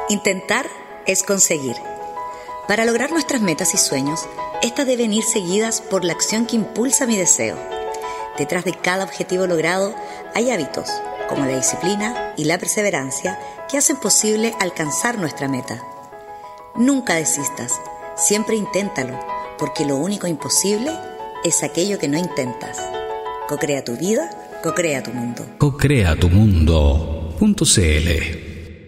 Intentar es conseguir. Para lograr nuestras metas y sueños, estas deben ir seguidas por la acción que impulsa mi deseo. Detrás de cada objetivo logrado hay hábitos, como la disciplina y la perseverancia, que hacen posible alcanzar nuestra meta. Nunca desistas, siempre inténtalo, porque lo único imposible es aquello que no intentas. Co-crea tu vida, co-crea tu mundo. Co-creatumundo.cl